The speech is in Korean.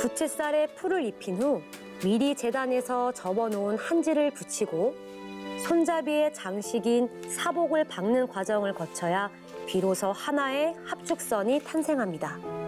부채살에 풀을 입힌 후 미리 재단에서 접어놓은 한지를 붙이고 손잡이의 장식인 사복을 박는 과정을 거쳐야 비로소 하나의 합죽선이 탄생합니다.